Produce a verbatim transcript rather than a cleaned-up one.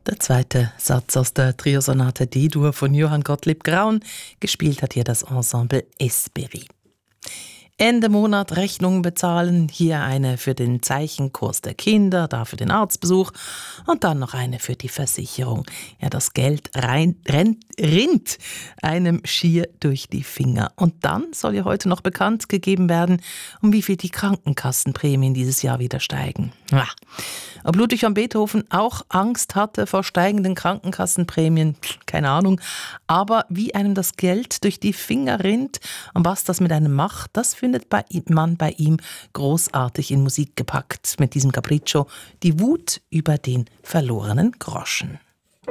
Der zweite Satz aus der Triosonate D-Dur von Johann Gottlieb Graun. Gespielt hat hier das Ensemble Esperi. Ende Monat Rechnungen bezahlen. Hier eine für den Zeichenkurs der Kinder, da für den Arztbesuch und dann noch eine für die Versicherung. Ja, das Geld rein, rennt, rinnt einem schier durch die Finger. Und dann soll ja heute noch bekannt gegeben werden, um wie viel die Krankenkassenprämien dieses Jahr wieder steigen. Ja. Ob Ludwig van Beethoven auch Angst hatte vor steigenden Krankenkassenprämien, keine Ahnung. Aber wie einem das Geld durch die Finger rinnt und was das mit einem macht, das findet bei ihm, man bei ihm großartig in Musik gepackt. Mit diesem Capriccio, die Wut über den verlorenen Groschen.